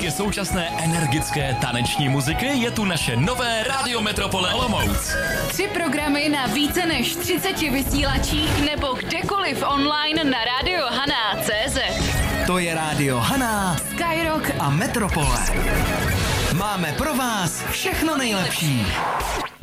Kromě současné energické taneční muziky je tu naše nové Rádio Metropole Olomouc. 3 programy na více než 30 vysílačích nebo kdekoliv online na radiohana.cz. To je Rádio Hana, Skyrock a Metropole. Máme pro vás všechno nejlepší.